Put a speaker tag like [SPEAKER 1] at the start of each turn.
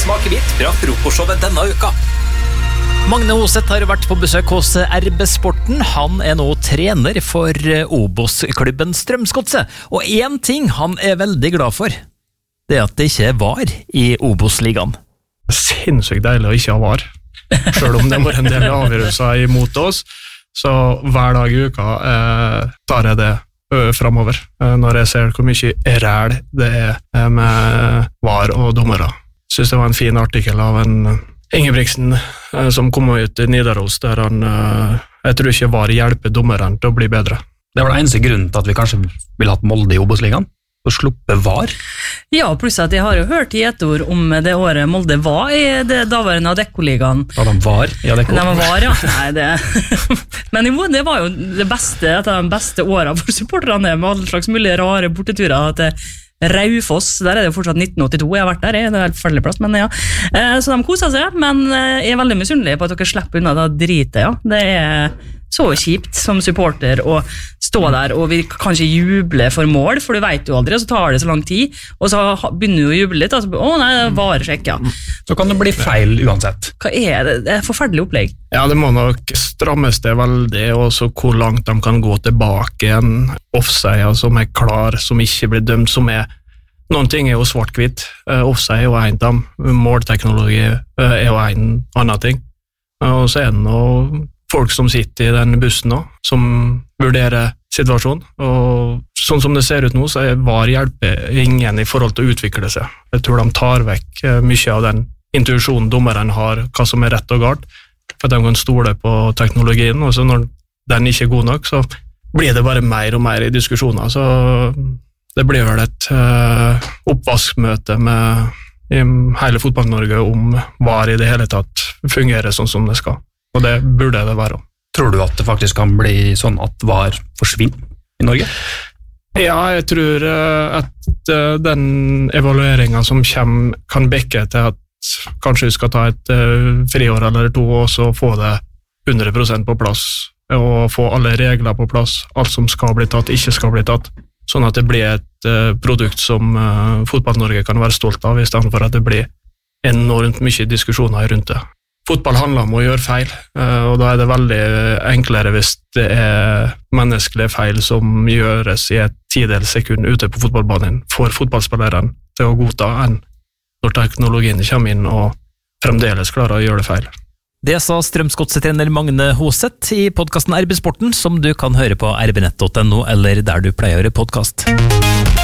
[SPEAKER 1] Smak hvitt fra frokostshowet denne uka.
[SPEAKER 2] Magne Hoseth har vært på besøk hos RB Sporten. Han nå trener for Obos-klubben Strømsgodset. Og en ting han veldig glad for, det at det ikke var i Obos-ligaen.
[SPEAKER 3] Sinnssykt deilig å ikke ha var. Selv om det var en del avgjørelser imot oss, så hver dag i uka tar jeg det fremover. Når jeg ser hvor mye ræl det med var og dommere. Synes det var en fin artikkel av en Ingebrigtsen som kom ut i Nidaros, der han, jeg tror ikke var hjelpe dommeren til å bli bedre.
[SPEAKER 4] Det var den eneste grunnen til at vi kanskje ville hatt Molde i Obos-ligaen, å sluppe var.
[SPEAKER 5] Ja, pluss at jeg har jo hørt i et ord om det året Molde var i det daværende Adecco-ligaen.
[SPEAKER 4] Da de var i Adecco?
[SPEAKER 5] De var, ja. Nei, Men jo, det var jo det beste, et av de beste årene for supporterne, med alle slags mulige rare borteturer til Raufoss, der det jo fortsatt 1982, jeg har vært der, det er helt forferdelig plass, men ja. Så de koset seg, men jeg veldig misunnelig på at dere slipper unna det dritet, ja. Det så kjipt som supporter å stå der, og vi kan ikke juble for mål, for du vet jo aldri, og så tar det så lang tid, og så begynner du å juble litt, og så, nei, det var sjekk, ja.
[SPEAKER 4] Så kan det bli feil uansett.
[SPEAKER 5] Hva det? Det et forferdelig opplegg.
[SPEAKER 3] Ja, det må nok strammes det veldig, og så hvor langt de kan gå tilbake igjen. Offside som klar, som ikke blir dømt, som noen ting jo svart-hvitt. Offside jo en av dem, målteknologi jo en annen ting. Og så det noe folk som sitter i den bussen nå, som vurderer situasjonen, og sånn som det ser ut nå, så var hjelper ingen i forhold til å utvikle seg. Jeg tror de tar vekk mye av den intuisjonen dommeren har, hva som rett og galt, for at de kan stole på teknologien, og så når den ikke god nok, så blir det bare mer og mer i diskusjoner, så det blir vel et oppvaskmøte med hele fotball-Norge om hva i det hele tatt fungerer sånn som det skal. Og det burde det være.
[SPEAKER 4] Tror du at det faktisk kan bli sånn at VAR forsvinner i Norge?
[SPEAKER 3] Ja, jeg tror at den evalueringen som kommer kan bekke til at kanskje vi skal ta et friår eller 2 og så få det 100% på plass, og få alle regler på plass, alt som skal bli tatt, ikke skal bli tatt, sånn at det blir et produkt som Fotball-Norge kan være stolt av, i stedet for at det blir enormt mye diskusjoner rundt det. Fotball handler om å gjøre feil, og da det veldig enklere hvis det menneskelige feil som gjøres i et 10-dels sekund ute på fotballbanen for fotballspilleren til å godta enn når teknologien kommer inn og fremdeles klarer å gjøre det feil.
[SPEAKER 2] Det sa Strømsgodset-trener Magne Hoseth i podcasten RB Sporten, som du kan høre på rbnett.no eller der du pleier å høre podcast.